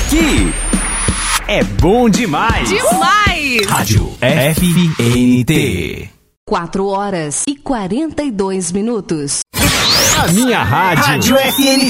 Aqui é bom demais. Demais! Rádio FNT. 4 horas e 42 minutos. A minha rádio. Rádio FNT.